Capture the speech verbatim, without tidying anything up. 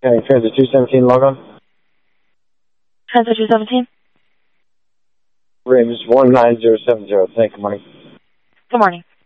Okay, Transit two seventeen, log on. Transit two seventeen. Rims one nine zero seven zero. Thank you, morning. Good morning.